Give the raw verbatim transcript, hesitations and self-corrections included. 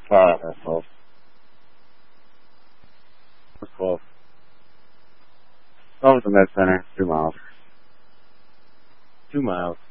Uh, that's close. That's close. Over the mid center, two miles. Two miles.